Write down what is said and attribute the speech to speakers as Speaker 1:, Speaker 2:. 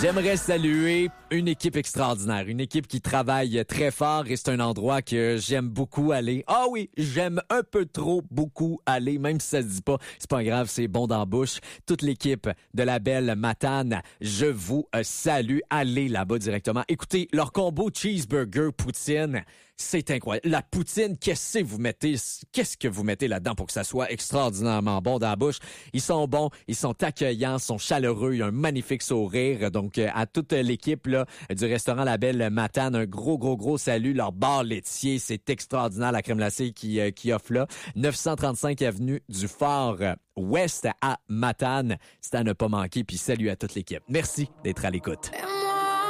Speaker 1: J'aimerais saluer une équipe extraordinaire, une équipe qui travaille très fort et c'est un endroit que j'aime beaucoup aller. Ah oui, j'aime un peu trop beaucoup aller, même si ça se dit pas, c'est pas grave, c'est bon dans la bouche. Toute l'équipe de la belle Matane, je vous salue. Allez là-bas directement. Écoutez, leur combo cheeseburger poutine, c'est incroyable. La poutine, qu'est-ce que vous mettez là-dedans pour que ça soit extraordinairement bon dans la bouche? Ils sont bons, ils sont accueillants, sont chaleureux, ils ont un magnifique sourire. Donc, à toute l'équipe là du restaurant La Belle Matane, un gros salut. Leur bar laitier, c'est extraordinaire, la crème glacée qui offre là. 935 avenue du Fort Ouest à Matane. C'est à ne pas manquer. Puis salut à toute l'équipe. Merci d'être à l'écoute.
Speaker 2: Et moi